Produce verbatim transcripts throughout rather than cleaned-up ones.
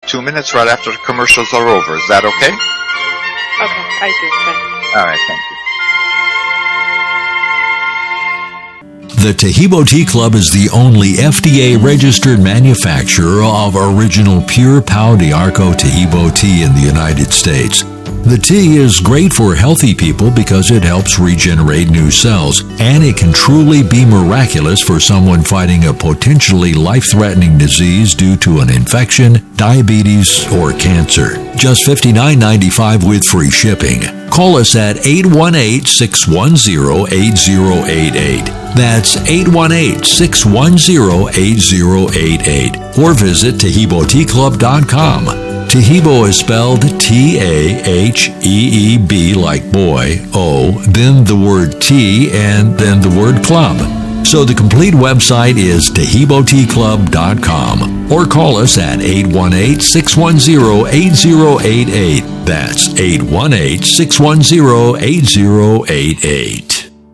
two minutes right after the commercials are over. Is that okay? Okay, I do. Thanks. All right, thank you. The Taheebo Tea Club is the only F D A-registered manufacturer of original pure Pau d'Arco Taheebo tea in the United States. The tea is great for healthy people because it helps regenerate new cells, and it can truly be miraculous for someone fighting a potentially life-threatening disease due to an infection, diabetes, or cancer. Just fifty-nine ninety-five with free shipping. Call us at eight one eight, six one zero, eight zero eight eight. That's eight one eight, six one zero, eight zero eight eight. Or visit Taheebo Tea Club dot com. Taheebo is spelled T A H E E B like boy, O, then the word tea, and then the word club. So the complete website is Taheebo Tea Club dot com. Or call us at eight one eight, six one zero, eight zero eight eight. That's eight one eight, six one zero, eight zero eight eight.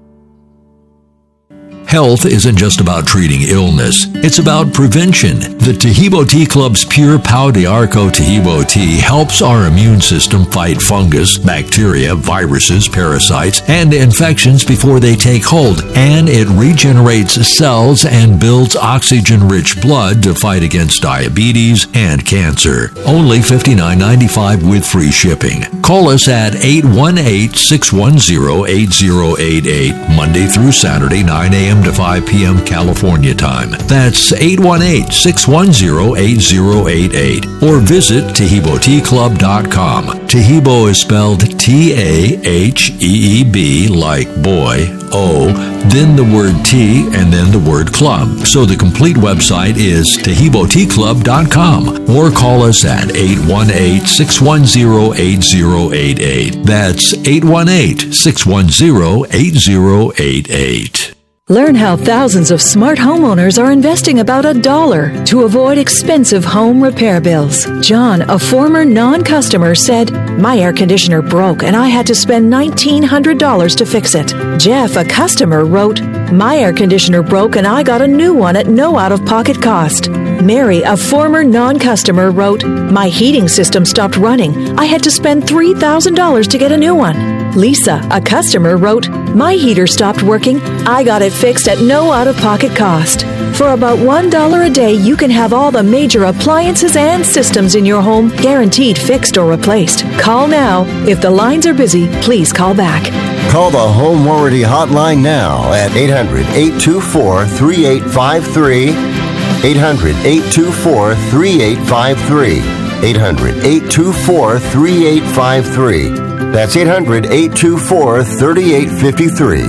Health isn't just about treating illness, it's about prevention. The Taheebo Tea Club's pure Pau d'Arco Taheebo tea helps our immune system fight fungus, bacteria, viruses, parasites, and infections before they take hold, and it regenerates cells and builds oxygen-rich blood to fight against diabetes and cancer. Only fifty-nine ninety-five with free shipping. Call us at eight one eight, six one zero, eight zero eight eight, Monday through Saturday, nine a.m. to five p.m. California time. That's eight one eight, six one zero, eight zero eight eight. Or visit Taheebo Tea Club dot com. Taheebo is spelled T A H E E B like boy, O, then the word tea, and then the word club. So the complete website is Taheebo Tea Club dot com. Or call us at eight one eight, six one zero, eight zero eight eight. That's eight one eight, six one zero, eight zero eight eight. Learn how thousands of smart homeowners are investing about a dollar to avoid expensive home repair bills. John, a former non-customer, said, "My air conditioner broke and I had to spend nineteen hundred dollars to fix it." Jeff, a customer, wrote, "My air conditioner broke and I got a new one at no out-of-pocket cost." Mary, a former non-customer, wrote, "My heating system stopped running. I had to spend three thousand dollars to get a new one." Lisa, a customer, wrote, "My heater stopped working. I got it fixed at no out-of-pocket cost." For about one dollar a day, you can have all the major appliances and systems in your home guaranteed fixed or replaced. Call now. If the lines are busy, please call back. Call the Home Warranty Hotline now at eight hundred, eight two four, three eight five three. eight hundred, eight two four, three eight five three. eight hundred, eight two four, three eight five three. That's eight hundred, eight two four, three eight five three.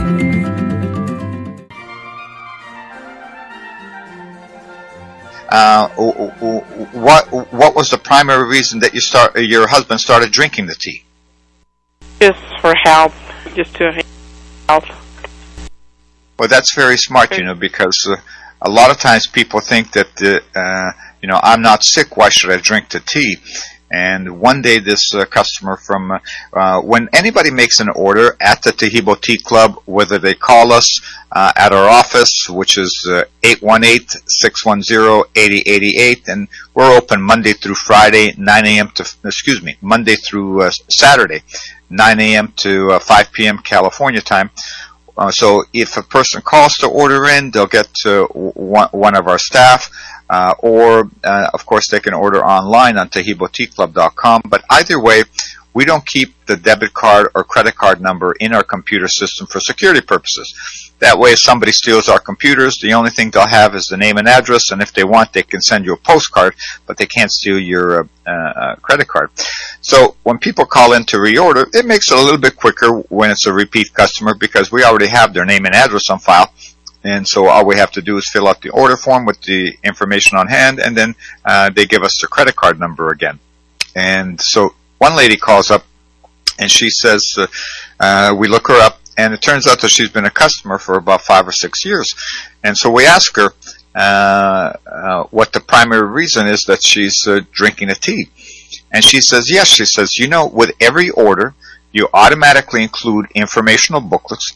Uh, what what was the primary reason that you start your husband started drinking the tea? Just for health, just to help. Well, that's very smart, you know, because uh, a lot of times people think that uh, uh, you know, I'm not sick. Why should I drink the tea? And one day this uh, customer from, uh, uh, when anybody makes an order at the Taheebo Tea Club, whether they call us uh, at our office, which is uh, eight one eight, six one zero, eight zero eight eight, and we're open Monday through Friday, nine a.m. to, excuse me, Monday through uh, Saturday, nine a.m. to uh, five p.m. California time. Uh, so if a person calls to order in, they'll get to one, one of our staff. Uh, or, uh, of course, they can order online on Taheebo Tea Club dot com. But either way, we don't keep the debit card or credit card number in our computer system for security purposes. That way, if somebody steals our computers, the only thing they'll have is the name and address, and if they want, they can send you a postcard, but they can't steal your uh, uh, credit card. So when people call in to reorder, it makes it a little bit quicker when it's a repeat customer because we already have their name and address on file. And so all we have to do is fill out the order form with the information on hand, and then uh, they give us the credit card number again. And so one lady calls up, and she says, uh, uh, we look her up, and it turns out that she's been a customer for about five or six years. And so we ask her uh, uh, what the primary reason is that she's uh, drinking a tea. And she says, yes, she says, you know, with every order, you automatically include informational booklets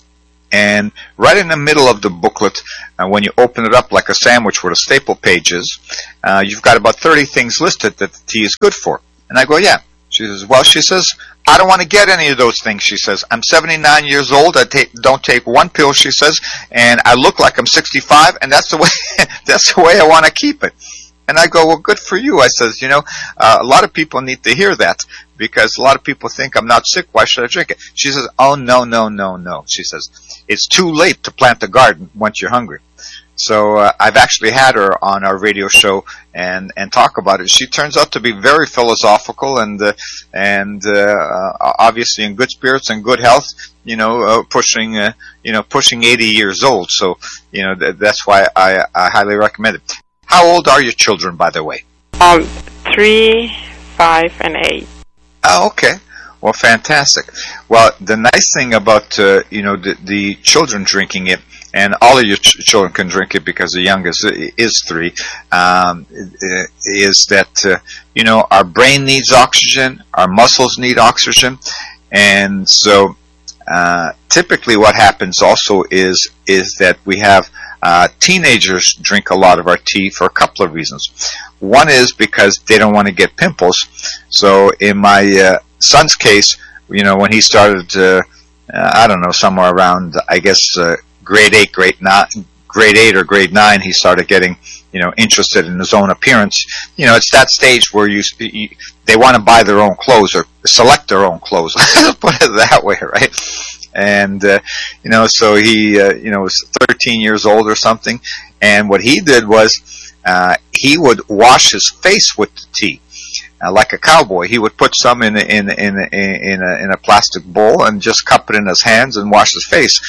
And right in the middle of the booklet, uh, when you open it up like a sandwich where the staple page is, uh, you've got about thirty things listed that the tea is good for. And I go, yeah. She says, well, she says, I don't want to get any of those things, she says. I'm seventy-nine years old. I take, don't take one pill, she says, and I look like I'm sixty-five, and that's the way, that's the way I want to keep it. And I go, well, good for you. I says, you know, uh, a lot of people need to hear that because a lot of people think I'm not sick. Why should I drink it? She says, oh, no, no, no, no. She says, it's too late to plant a garden once you're hungry. So uh, I've actually had her on our radio show and and talk about it. She turns out to be very philosophical and uh, and uh, obviously in good spirits and good health. You know, uh, pushing uh, you know pushing eighty years old. So you know th- that's why I, I highly recommend it. How old are your children, by the way? Um, three, five, and eight. Oh, okay. Well, fantastic. Well, the nice thing about uh, you know the, the children drinking it. And all of your ch- children can drink it because the youngest is three, um, is that, uh, you know, our brain needs oxygen, our muscles need oxygen, and so uh, typically what happens also is is that we have uh, teenagers drink a lot of our tea for a couple of reasons. One is because they don't want to get pimples. So in my uh, son's case, you know, when he started, uh, uh, I don't know, somewhere around, I guess, uh, grade eight, grade nine, grade eight or grade nine, he started getting, you know, interested in his own appearance. You know, it's that stage where you, you they want to buy their own clothes or select their own clothes. Put it that way, right? And uh, you know, so he, uh, you know, was thirteen years old or something. And what he did was uh, he would wash his face with the tea. Uh, like a cowboy, he would put some in a, in a, in a, in a, in a plastic bowl and just cup it in his hands and wash his face,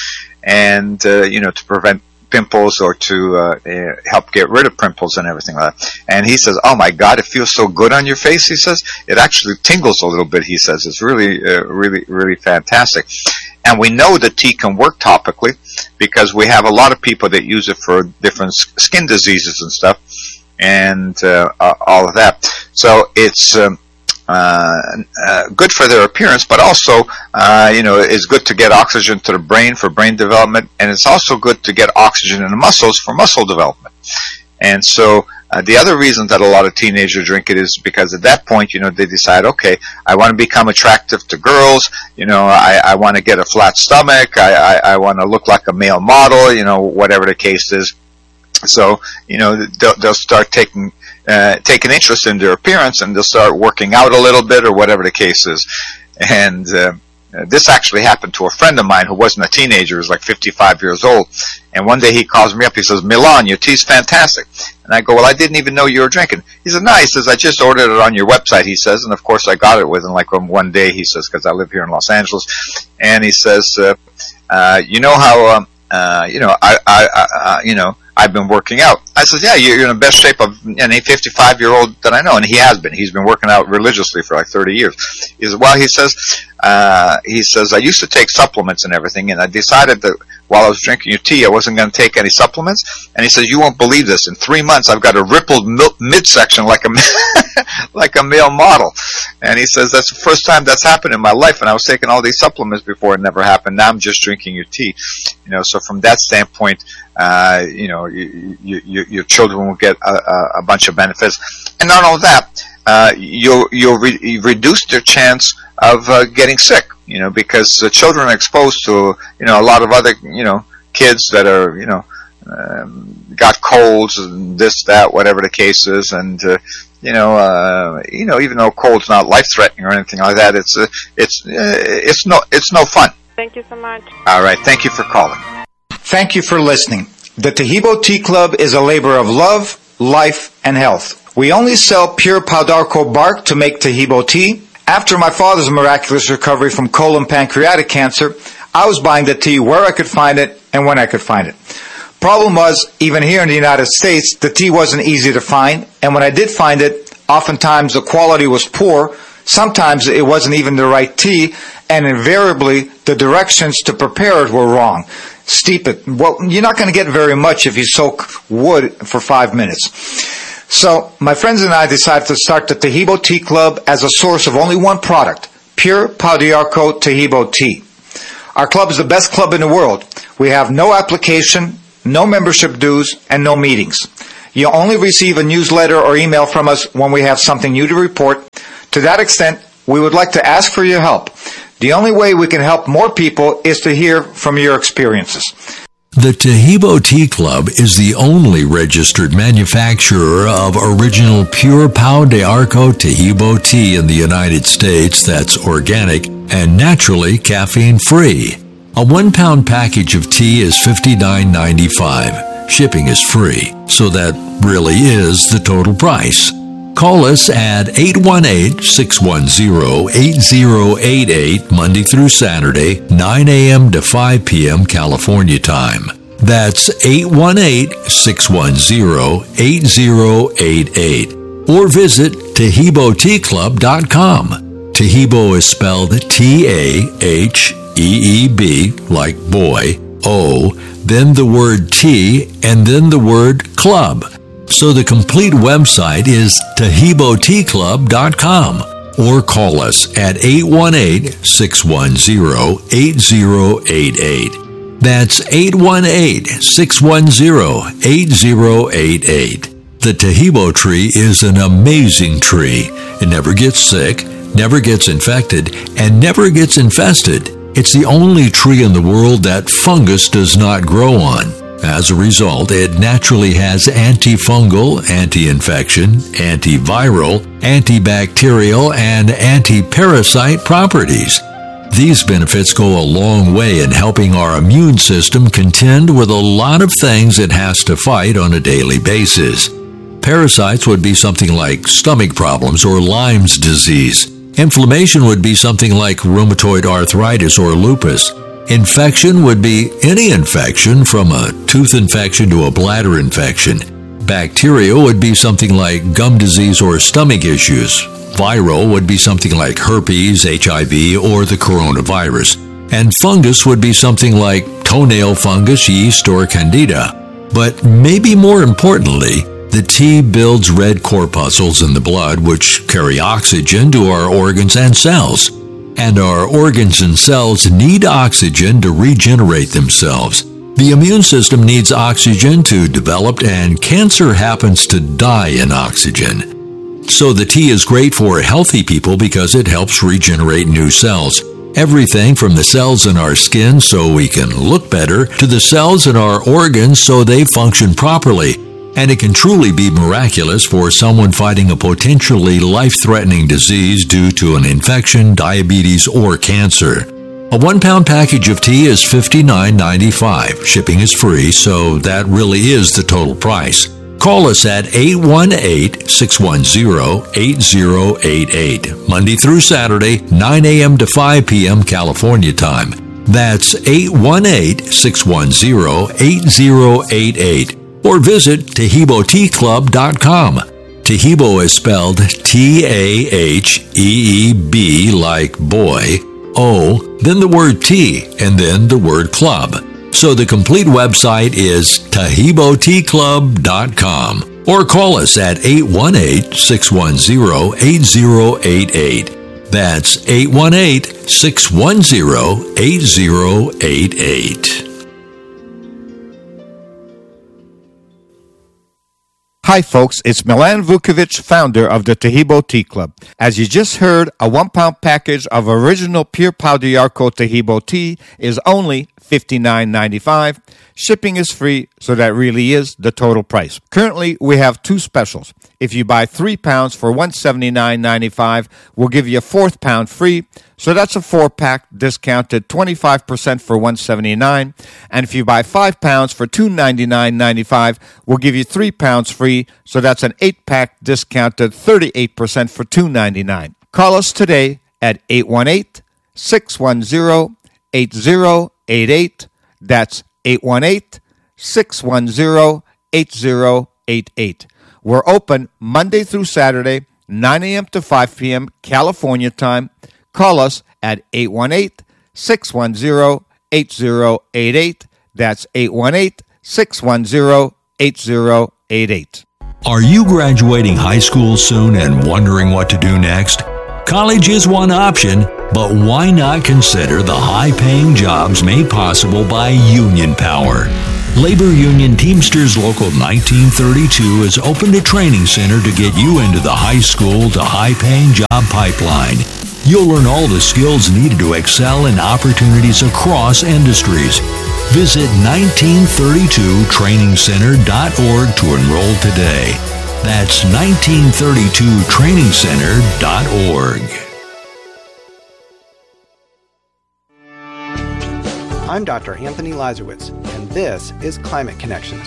and uh, you know to prevent pimples or to uh, uh, help get rid of pimples and everything like that. And he says, "Oh my God, it feels so good on your face." He says, "It actually tingles a little bit." He says, "It's really, uh, really, really fantastic." And we know that tea can work topically because we have a lot of people that use it for different skin diseases and stuff. And uh, uh, all of that. So it's um, uh, uh, good for their appearance, but also, uh, you know, it's good to get oxygen to the brain for brain development, and it's also good to get oxygen in the muscles for muscle development. And so uh, the other reason that a lot of teenagers drink it is because at that point, you know, they decide, okay, I want to become attractive to girls, you know, I, I want to get a flat stomach, I, I, I want to look like a male model, you know, whatever the case is. So, you know, they'll, they'll start taking uh, taking interest in their appearance, and they'll start working out a little bit or whatever the case is. And uh, this actually happened to a friend of mine who wasn't a teenager. He was like fifty-five years old. And one day he calls me up. He says, "Milan, your tea's fantastic." And I go, "Well, I didn't even know you were drinking." He said, "No," he says, "I just ordered it on your website," he says. And, of course, I got it within like one day, he says, because I live here in Los Angeles. And he says, uh, uh, you know how, um, uh, you know, I, I, I, you know, I've been working out. I said, "Yeah, you're in the best shape of any fifty-five-year-old that I know." And he has been. He's been working out religiously for like thirty years. He says, "Well," he says, uh, he says, "I used to take supplements and everything, and I decided that while I was drinking your tea, I wasn't going to take any supplements." And he says, "You won't believe this. In three months, I've got a rippled midsection like a like a male model." And he says, "That's the first time that's happened in my life, and I was taking all these supplements before. It never happened. Now I'm just drinking your tea." You know, so from that standpoint, uh, you know, you, you, you, your children will get a, a, a bunch of benefits. And not only that, uh, you'll, you'll re- you reduce their chance of uh, getting sick, you know, because the children are exposed to, you know, a lot of other, you know, kids that are, you know, um, got colds and this, that, whatever the case is. And, uh, you know, uh, you know, even though cold's not life-threatening or anything like that, it's, uh, it's, uh, it's no, it's no fun. Thank you so much. All right. Thank you for calling. Thank you for listening. The Taheebo Tea Club is a labor of love, life, and health. We only sell pure Paudarco bark to make Taheebo tea. After my father's miraculous recovery from colon pancreatic cancer, I was buying the tea where I could find it and when I could find it. Problem was, even here in the United States, the tea wasn't easy to find, and when I did find it, oftentimes the quality was poor, sometimes it wasn't even the right tea, and invariably the directions to prepare it were wrong. Steep it. Well, you're not going to get very much if you soak wood for five minutes. So my friends and I decided to start the Taheebo Tea Club as a source of only one product, pure Pau d'Arco Taheebo tea. Our club is the best club in the world. We have no application, no membership dues, and no meetings. You only receive a newsletter or email from us when we have something new to report. To that extent, we would like to ask for your help. The only way we can help more people is to hear from your experiences. The Taheebo Tea Club is the only registered manufacturer of original pure Pau de Arco Taheebo tea in the United States that's organic and naturally caffeine-free. A one-pound package of tea is fifty-nine ninety-five. Shipping is free, so that really is the total price. Call us at eight one eight, six one zero, eight zero eight eight Monday through Saturday, nine a.m. to five p.m. California time. That's eight one eight, six one zero, eight zero eight eight. Or visit Taheebo Tea Club dot com. Taheebo is spelled T A H E E B, like boy, O, then the word tea, and then the word club. So the complete website is Taheebo Tea Club dot com, or call us at eight one eight, six one zero, eight zero eight eight. That's eight one eight, six one zero, eight zero eight eight. The Taheebo tree is an amazing tree. It never gets sick, never gets infected, and never gets infested. It's the only tree in the world that fungus does not grow on. As a result, it naturally has antifungal, anti-infection, antiviral, antibacterial, and anti-parasite properties. These benefits go a long way in helping our immune system contend with a lot of things it has to fight on a daily basis. Parasites would be something like stomach problems or Lyme's disease. Inflammation would be something like rheumatoid arthritis or lupus. Infection would be any infection, from a tooth infection to a bladder infection. Bacteria would be something like gum disease or stomach issues. Viral would be something like herpes, H I V, or the coronavirus. And fungus would be something like toenail fungus, yeast, or candida. But maybe more importantly, the tea builds red corpuscles in the blood, which carry oxygen to our organs and cells. And our organs and cells need oxygen to regenerate themselves. The immune system needs oxygen to develop, and cancer happens to die in oxygen. So the tea is great for healthy people because it helps regenerate new cells. Everything from the cells in our skin so we can look better to the cells in our organs so they function properly. And it can truly be miraculous for someone fighting a potentially life-threatening disease due to an infection, diabetes, or cancer. A one-pound package of tea is fifty-nine ninety-five. Shipping is free, so that really is the total price. Call us at eight one eight, six one zero, eight zero eight eight. Monday through Saturday, nine a.m. to five p.m. California time. That's eight one eight, six one zero, eight zero eight eight. Or visit Taheebo Tea Club dot com. Taheebo is spelled T A H E E B, like boy, O, then the word tea, and then the word club. So the complete website is Taheebo Tea Club dot com. Or call us at eight one eight, six one zero, eight zero eight eight. That's eight one eight, six one zero, eight zero eight eight. Hi folks, it's Milan Vukovic, founder of the Taheebo Tea Club. As you just heard, a one-pound package of original pure Pau de Arco Taheebo tea is only fifty-nine ninety-five. Shipping is free, so that really is the total price. Currently, we have two specials. If you buy three pounds for one hundred seventy-nine ninety-five, we'll give you a fourth pound free. So that's a four-pack discounted twenty-five percent for one hundred seventy-nine dollars. And if you buy five pounds for two hundred ninety-nine ninety-five, we'll give you three pounds free. So that's an eight-pack discounted thirty-eight percent for two hundred ninety-nine dollars. Call us today at eight one eight, six one zero, eight zero eight eight. That's eight one eight, six one zero, eight zero eight eight. We're open Monday through Saturday, nine a.m. to five p.m. California time. Call us at eight one eight, six one zero, eight zero eight eight. That's eight one eight, six one zero, eight zero eight eight. Are you graduating high school soon and wondering what to do next? College is one option, but why not consider the high-paying jobs made possible by union power? Labor Union Teamsters Local nineteen thirty-two has opened a training center to get you into the high school to high-paying job pipeline. You'll learn all the skills needed to excel in opportunities across industries. Visit nineteen thirty-two training center dot org to enroll today. That's nineteen thirty-two training center dot org. I'm Doctor Anthony Lazarowitz, and this is Climate Connections.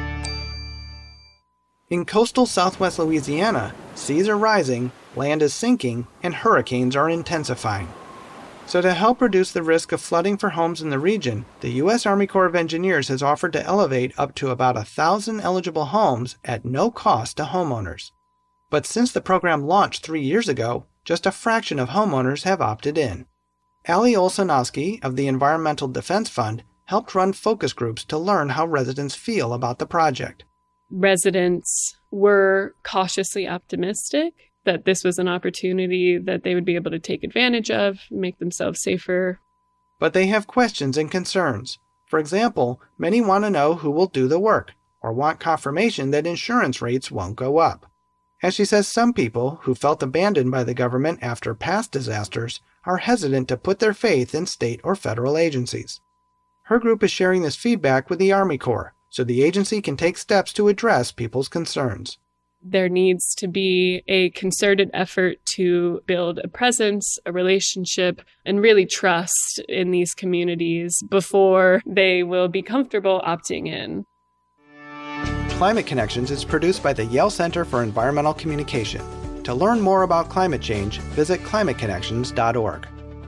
In coastal southwest Louisiana, seas are rising, land is sinking, and hurricanes are intensifying. So to help reduce the risk of flooding for homes in the region, the U S Army Corps of Engineers has offered to elevate up to about a thousand eligible homes at no cost to homeowners. But since the program launched three years ago, just a fraction of homeowners have opted in. Ali Olsanowski of the Environmental Defense Fund helped run focus groups to learn how residents feel about the project. Residents were cautiously optimistic that this was an opportunity that they would be able to take advantage of, make themselves safer. But they have questions and concerns. For example, many want to know who will do the work, or want confirmation that insurance rates won't go up. As she says, some people who felt abandoned by the government after past disasters are hesitant to put their faith in state or federal agencies. Her group is sharing this feedback with the Army Corps, so the agency can take steps to address people's concerns. There needs to be a concerted effort to build a presence, a relationship, and really trust in these communities before they will be comfortable opting in. Climate Connections is produced by the Yale Center for Environmental Communication. To learn more about climate change, visit climate connections dot org.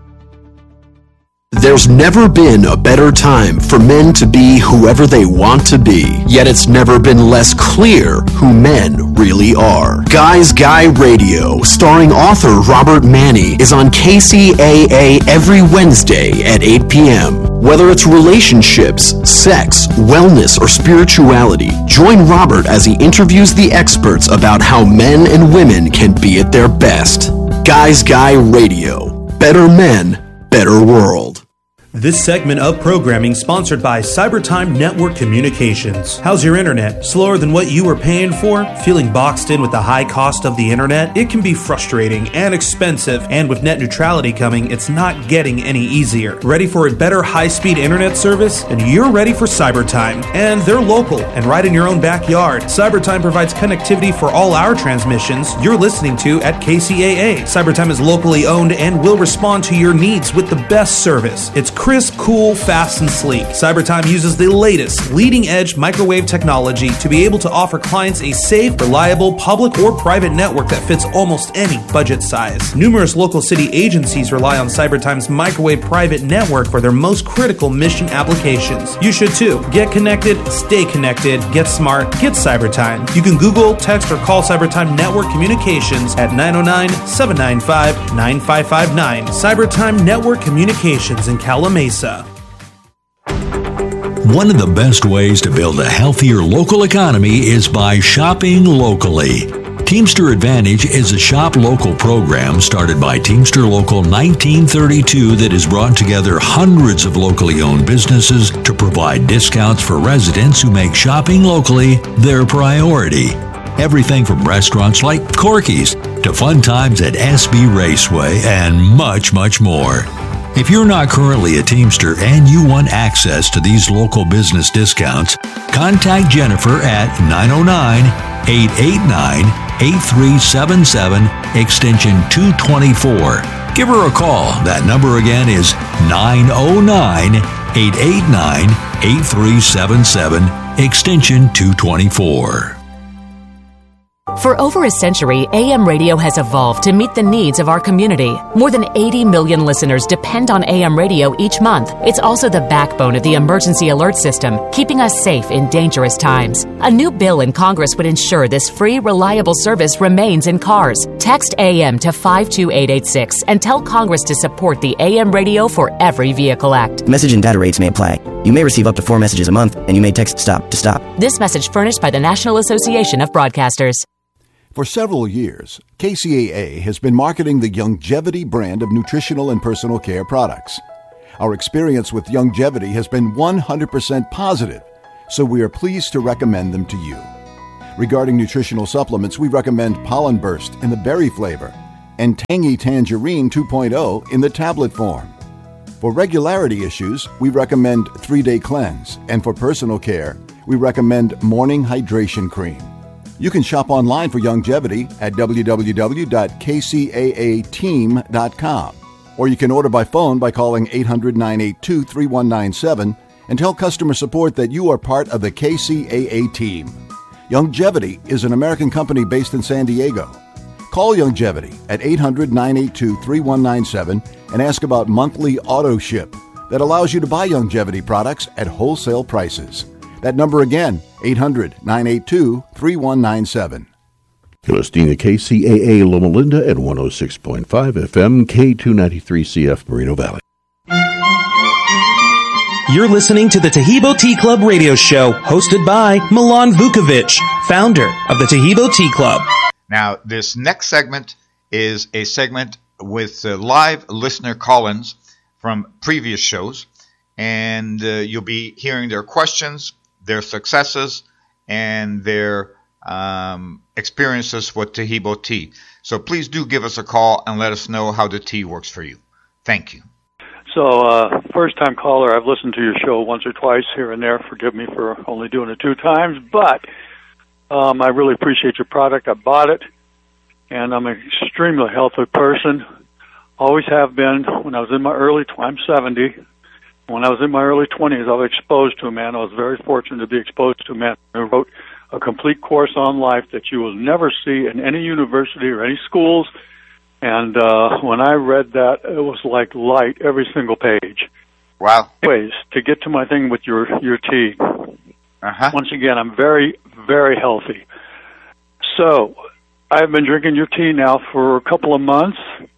There's never been a better time for men to be whoever they want to be, yet it's never been less clear who men really are. Guys Guy Radio, starring author Robert Manni, is on K C A A every Wednesday at eight p.m. Whether it's relationships, sex, wellness, or spirituality, join Robert as he interviews the experts about how men and women can be at their best. Guys Guy Radio. Better men, better world. This segment of programming sponsored by Cybertime Network Communications. How's your internet? Slower than what you were paying for? Feeling boxed in with the high cost of the internet? It can be frustrating and expensive, and with net neutrality coming, it's not getting any easier. Ready for a better high-speed internet service? And you're ready for Cybertime. And they're local and right in your own backyard. Cybertime provides connectivity for all our transmissions you're listening to at K C A A. Cybertime is locally owned and will respond to your needs with the best service. It's crisp, cool, fast, and sleek. Cybertime uses the latest, leading-edge microwave technology to be able to offer clients a safe, reliable, public or private network that fits almost any budget size. Numerous local city agencies rely on Cybertime's microwave private network for their most critical mission applications. You should too. Get connected, stay connected, get smart, get Cybertime. You can Google, text, or call Cybertime Network Communications at nine oh nine, seven nine five, nine five five nine. Cybertime Network Communications in Calamasa. Mesa. One of the best ways to build a healthier local economy is by shopping locally. Teamster Advantage is a shop local program started by Teamster Local nineteen thirty-two that has brought together hundreds of locally owned businesses to provide discounts for residents who make shopping locally their priority. Everything from restaurants like Corky's to fun times at S B Raceway and much, much more. If you're not currently a Teamster and you want access to these local business discounts, contact Jennifer at nine oh nine, eight eight nine, eight three seven seven, extension two twenty-four. Give her a call. That number again is nine oh nine, eight eight nine, eight three seven seven, extension two twenty-four. For over a century, A M radio has evolved to meet the needs of our community. More than eighty million listeners depend on A M radio each month. It's also the backbone of the emergency alert system, keeping us safe in dangerous times. A new bill in Congress would ensure this free, reliable service remains in cars. Text A M to five two eight eight six and tell Congress to support the A M Radio for Every Vehicle Act. Message and data rates may apply. You may receive up to four messages a month, and you may text STOP to stop. This message furnished by the National Association of Broadcasters. For several years, K C A A has been marketing the Youngevity brand of nutritional and personal care products. Our experience with Youngevity has been one hundred percent positive, so we are pleased to recommend them to you. Regarding nutritional supplements, we recommend Pollen Burst in the berry flavor and Tangy Tangerine two point oh in the tablet form. For regularity issues, we recommend three-day cleanse, and for personal care, we recommend morning hydration cream. You can shop online for Youngevity at w w w dot k c a a team dot com, or you can order by phone by calling eight hundred, nine eight two, three one nine seven and tell customer support that you are part of the K C A A team. Youngevity is an American company based in San Diego. Call Youngevity at eight hundred, nine eight two, three one nine seven and ask about monthly auto ship that allows you to buy Youngevity products at wholesale prices. That number again, eight hundred, nine eight two, three one nine seven. You're listening to K C A A Loma Linda at one oh six point five F M, K two ninety-three C F Moreno Valley. You're listening to the Taheebo Tea Club radio show, hosted by Milan Vukovic, founder of the Taheebo Tea Club. Now, this next segment is a segment with uh, live listener call-ins from previous shows, and uh, you'll be hearing their questions, their successes, and their um, experiences with Taheebo tea. So please do give us a call and let us know how the tea works for you. Thank you. So, uh, first-time caller, I've listened to your show once or twice here and there. Forgive me for only doing it two times, but um, I really appreciate your product. I bought it, and I'm an extremely healthy person. Always have been. When I was in my early twenties, I'm seventy. When I was in my early twenties, I was exposed to a man. I was very fortunate to be exposed to a man who wrote a complete course on life that you will never see in any university or any schools. And uh, when I read that, it was like light every single page. Wow. Anyways, to get to my thing with your, your tea, uh-huh. Once again, I'm very, very healthy. So I've been drinking your tea now for a couple of months,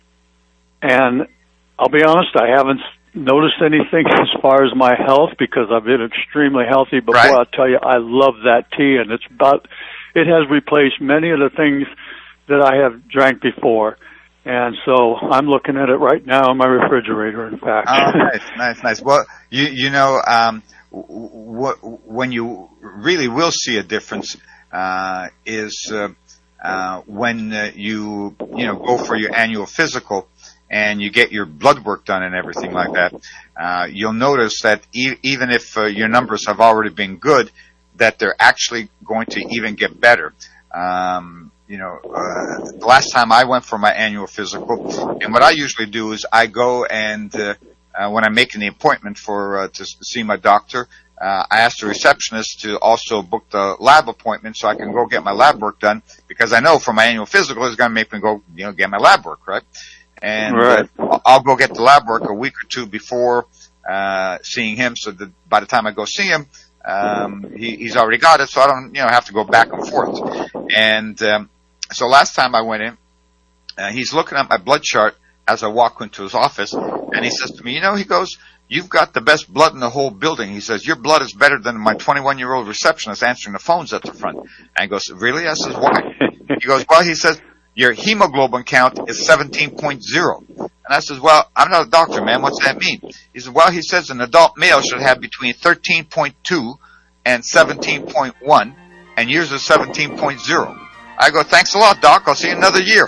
and I'll be honest, I haven't noticed anything as far as my health because I've been extremely healthy. But right. boy, I'll tell you, I love that tea, and it's about, it has replaced many of the things that I have drank before. And so I'm looking at it right now in my refrigerator, in fact. Oh, nice, nice, nice. Well, you you know, um, w- w- when you really will see a difference uh, is uh, uh, when uh, you you know go for your annual physical and you get your blood work done and everything like that. Uh, you'll notice that e- even if uh, your numbers have already been good, that they're actually going to even get better. Um, You know, uh, the last time I went for my annual physical, and what I usually do is I go and uh, uh, when I'm making the appointment for uh, to see my doctor, uh, I ask the receptionist to also book the lab appointment so I can go get my lab work done, because I know for my annual physical it's going to make me go, you know, get my lab work, right? And right. Uh, I'll go get the lab work a week or two before uh, seeing him, so that by the time I go see him, um, he, he's already got it, so I don't, you know, have to go back and forth. And um, so last time I went in, uh, he's looking at my blood chart as I walk into his office, and he says to me, you know, he goes, you've got the best blood in the whole building. He says, your blood is better than my twenty-one-year-old receptionist answering the phones at the front. And he goes, really? I says, why? He goes, well, he says, your hemoglobin count is seventeen point oh. And I says, well, I'm not a doctor, man. What's that mean? He says, well, he says an adult male should have between thirteen point two and seventeen point one, and yours is seventeen point oh. I go, thanks a lot, Doc. I'll see you another year.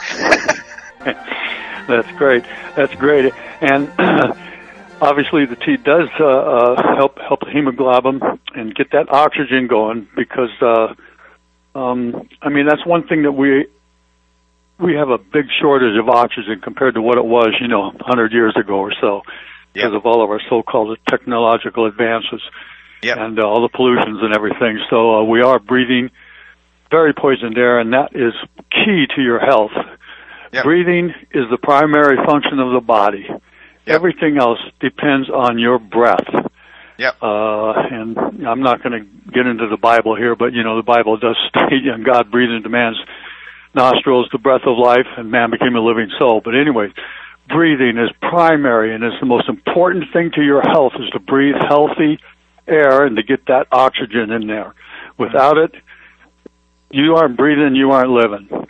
That's great. That's great. And obviously the tea does uh, uh, help help the hemoglobin and get that oxygen going, because, uh, um, I mean, that's one thing that we we have a big shortage of oxygen compared to what it was, you know, one hundred years ago or so, because yep. of all of our so-called technological advances yep. and uh, all the pollutions and everything. So uh, we are breathing very poisoned air, and that is key to your health. Yep. Breathing is the primary function of the body. Yep. Everything else depends on your breath. Yep. Uh, and I'm not going to get into the Bible here, but, you know, the Bible does state, and God breathed into man's nostrils the breath of life, and man became a living soul. But anyway, breathing is primary, and it's the most important thing to your health, is to breathe healthy air and to get that oxygen in there. Without it, you aren't breathing, you aren't living.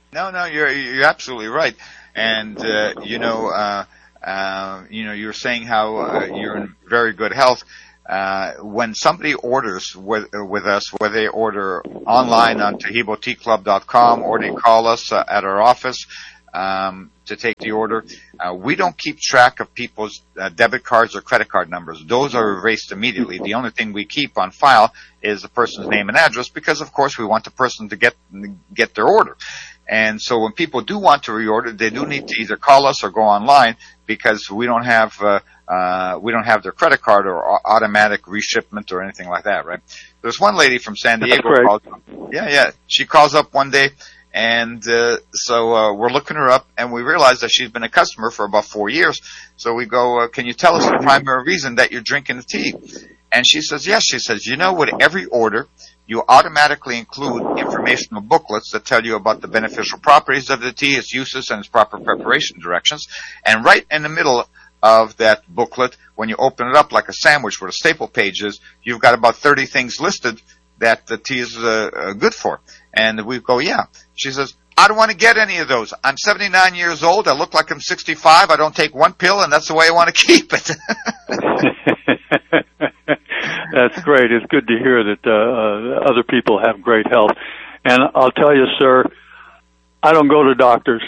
No, no, you're you're absolutely right. And uh, you know, uh, uh, you know, you're saying how uh, you're in very good health. Uh, when somebody orders with, with us, whether they order online on Taheebo Tea Club dot com or they call us uh, at our office um, to take the order, uh, we don't keep track of people's uh, debit cards or credit card numbers. Those are erased immediately. The only thing we keep on file is the person's name and address because, of course, we want the person to get get their order. And so when people do want to reorder, they do need to either call us or go online because we don't have uh, uh, we don't have their credit card or automatic reshipment or anything like that, right? There's one lady from San Diego. Called, yeah, yeah. She calls up one day, and uh, so uh, we're looking her up, and we realize that she's been a customer for about four years. So we go, uh, can you tell us the primary reason that you're drinking the tea? And she says, yes. She says, you know, with every order, you automatically include informational booklets that tell you about the beneficial properties of the tea, its uses, and its proper preparation directions. And right in the middle of that booklet, when you open it up like a sandwich where the staple page is, you've got about thirty things listed that the tea is uh, uh, good for. And we go, yeah. She says, I don't want to get any of those. I'm seventy-nine years old. I look like I'm sixty-five. I don't take one pill, and that's the way I want to keep it. That's great. It's good to hear that uh, uh, other people have great health. And I'll tell you, sir, I don't go to doctors.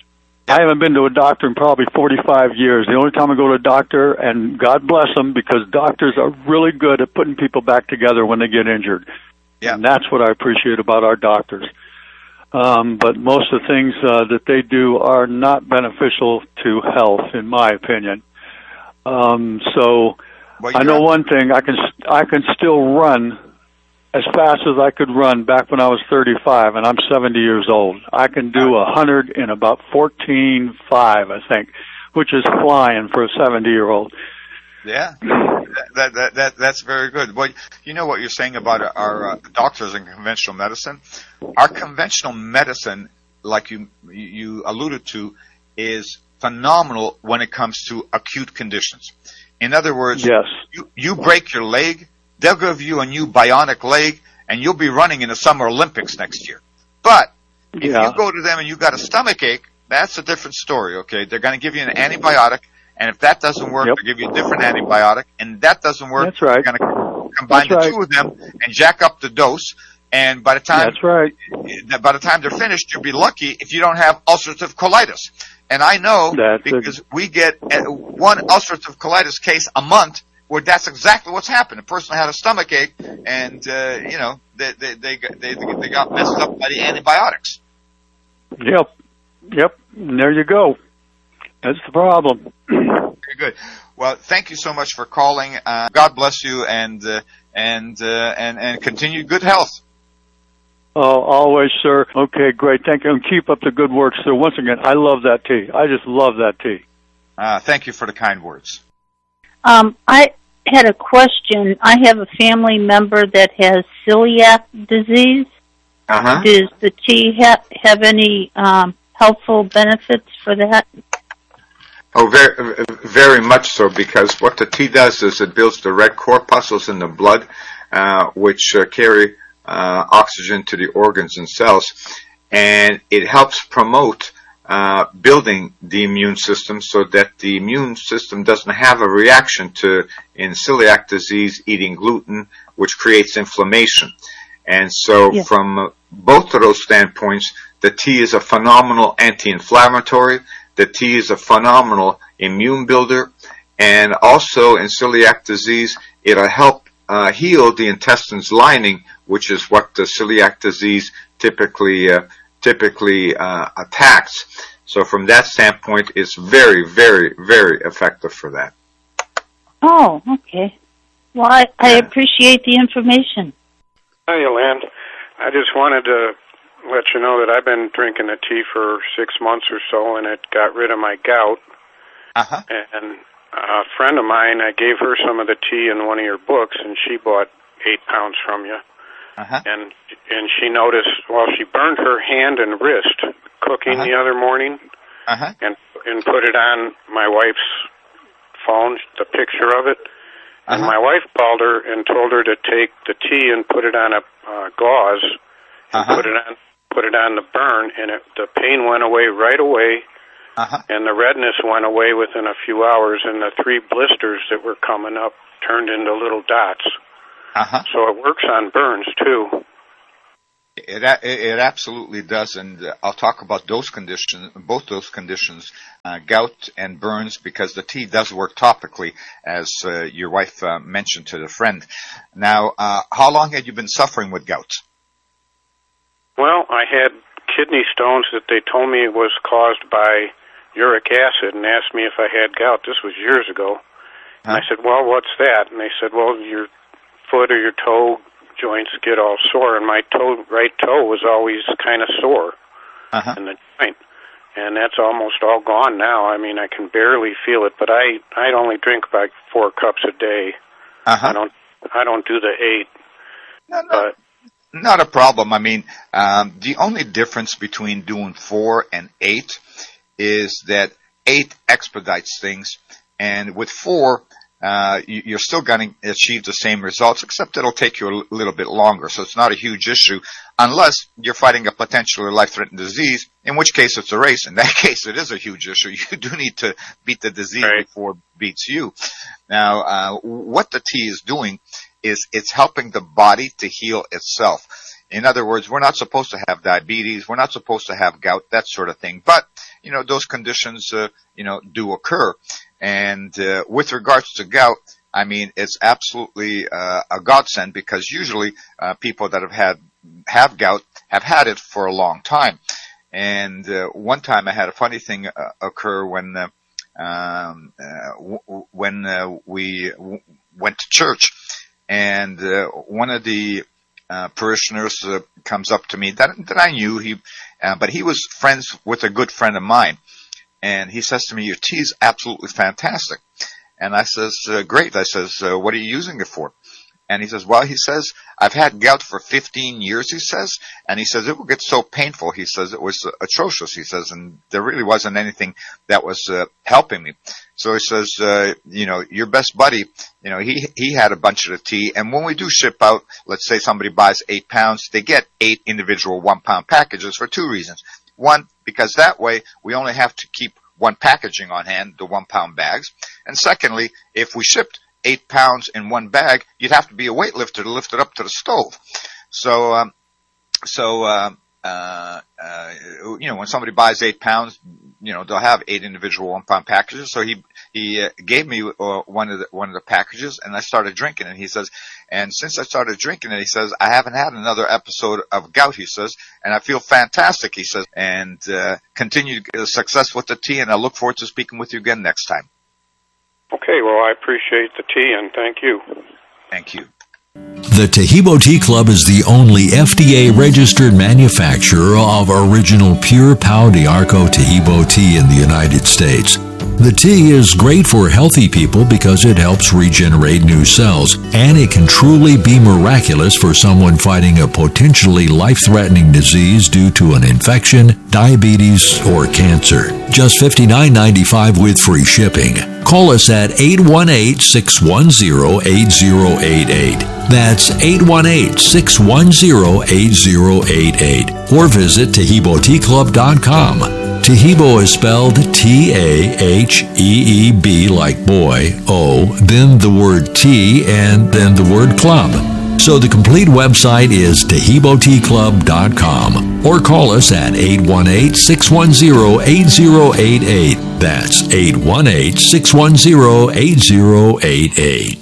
I haven't been to a doctor in probably forty-five years. The only time I go to a doctor, and God bless them, because doctors are really good at putting people back together when they get injured. Yeah. And that's what I appreciate about our doctors. Um, but most of the things uh, that they do are not beneficial to health, in my opinion. Um, so well, I know one thing: I can I can still run as fast as I could run back when I was thirty-five, and I'm seventy years old. I can do a hundred in about fourteen five, I think, which is flying for a seventy-year-old. Yeah, that, that that that's very good. Well, you know what you're saying about our uh, doctors in conventional medicine. Our conventional medicine, like you you alluded to, is phenomenal when it comes to acute conditions. In other words, yes. you you break your leg, they'll give you a new bionic leg, and you'll be running in the Summer Olympics next year. But if yeah. you go to them and you got a stomach ache, that's a different story. Okay, they're going to give you an antibiotic. And if that doesn't work, yep. they'll give you a different antibiotic. And that doesn't work, That's right. they're going to combine That's the right. two of them and jack up the dose. And by the time That's right. by the time they're finished, you'll be lucky if you don't have ulcerative colitis. And I know that's because a... we get one ulcerative colitis case a month where that's exactly what's happened. A person had a stomach ache, and uh, you know they they they they they got messed up by the antibiotics. Yep, yep. And there you go. That's the problem. Very good. Well, thank you so much for calling. Uh, God bless you, and uh, and uh, and and continue good health. Oh, always, sir. Okay, great. Thank you, and keep up the good work, sir. Once again, I love that tea. I just love that tea. Uh, thank you for the kind words. Um, I had a question. I have a family member that has celiac disease. Uh-huh. Does the tea ha- have any um, helpful benefits for that? Oh, very, very much so, because what the tea does is it builds the red corpuscles in the blood, uh, which uh, carry uh, oxygen to the organs and cells, and it helps promote uh, building the immune system so that the immune system doesn't have a reaction to, in celiac disease, eating gluten, which creates inflammation. And so yeah. from both of those standpoints, the tea is a phenomenal anti-inflammatory. The tea is a phenomenal immune builder, and also in celiac disease, it'll help uh, heal the intestines lining, which is what the celiac disease typically uh, typically uh, attacks. So from that standpoint, it's very, very, very effective for that. Oh, okay. Well, I, I appreciate the information. Hi, Lynn. I just wanted to let you know that I've been drinking the tea for six months or so, and it got rid of my gout. Uh-huh. And a friend of mine, I gave her some of the tea in one of your books, and she bought eight pounds from you. Uh-huh. And and she noticed, well, she burned her hand and wrist cooking uh-huh. the other morning, uh-huh. and and put it on my wife's phone, the picture of it. And uh-huh. my wife called her and told her to take the tea and put it on a uh, gauze, and uh-huh. put it on put it on the burn, and it, the pain went away right away, uh-huh. and the redness went away within a few hours, and the three blisters that were coming up turned into little dots. Uh-huh. So it works on burns, too. It, it, it absolutely does, and uh, I'll talk about those conditions, both those conditions, uh, gout and burns, because the tea does work topically, as uh, your wife uh, mentioned to the friend. Now, uh, how long had you been suffering with gout? Well, I had kidney stones that they told me was caused by uric acid, and asked me if I had gout. This was years ago. Huh? And I said, well, what's that? And they said, well, your foot or your toe joints get all sore, and my toe, right toe was always kind of sore uh-huh. in the joint, and that's almost all gone now. I mean, I can barely feel it, but I I only drink about four cups a day. Uh-huh. I don't I don't do the eight. No, no, not a problem. I mean, um, the only difference between doing four and eight is that eight expedites things, and with four, Uh, you, you're still going to achieve the same results, except it'll take you a l- little bit longer. So it's not a huge issue, unless you're fighting a potentially life-threatening disease, in which case it's a race. In that case, it is a huge issue. You do need to beat the disease right. before it beats you. Now, uh, what the tea is doing is it's helping the body to heal itself. In other words, we're not supposed to have diabetes. We're not supposed to have gout, that sort of thing. But, you know, those conditions, uh, you know, do occur. And uh, with regards to gout, I mean, it's absolutely uh, a godsend, because usually uh, people that have had have gout have had it for a long time. And uh, one time I had a funny thing uh, occur when uh, um, uh, w- when uh, we w- went to church, and uh, one of the uh, parishioners uh, comes up to me that that I knew he, uh, but he was friends with a good friend of mine. And he says to me, your tea is absolutely fantastic. And I says, uh, great. I says, uh, what are you using it for? And he says, well, he says, I've had gout for fifteen years, he says. And he says, it will get so painful. He says, it was uh, atrocious, he says, and there really wasn't anything that was uh, helping me. So he says, uh, you know, your best buddy, you know, he, he had a bunch of the tea. And when we do ship out, let's say somebody buys eight pounds, they get eight individual one pound packages for two reasons. One, because that way we only have to keep one packaging on hand, the one pound bags. And secondly, if we shipped eight pounds in one bag, you'd have to be a weightlifter to lift it up to the stove. So, um, so, uh, uh, uh, you know, when somebody buys eight pounds, you know, they'll have eight individual one pound packages. So he, he uh, gave me uh, one of the, one of the packages, and I started drinking it. He says, and since I started drinking it, he says, I haven't had another episode of gout, he says, and I feel fantastic, he says, and, uh, continued success with the tea, and I look forward to speaking with you again next time. Okay, well, I appreciate the tea, and thank you. Thank you. The Taheebo Tea Club is the only F D A-registered manufacturer of original pure Pau d'Arco Taheebo tea in the United States. The tea is great for healthy people because it helps regenerate new cells, and it can truly be miraculous for someone fighting a potentially life-threatening disease due to an infection, diabetes, or cancer. Just fifty-nine ninety-five with free shipping. Call us at eight one eight, six one zero, eight zero eight eight. That's eight one eight, six one zero, eight zero eight eight. Or visit Taheebo Tea Club dot com. Taheebo is spelled T A H E E B like boy, O, then the word tea, and then the word club. So the complete website is Taheebo Tea Club dot com. Or call us at eight one eight, six one zero, eight zero eight eight. That's eight one eight, six one zero, eight zero eight eight.